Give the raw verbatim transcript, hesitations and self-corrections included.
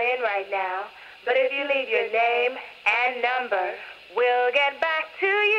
in right now. But if you leave your name and number, we'll get back to you.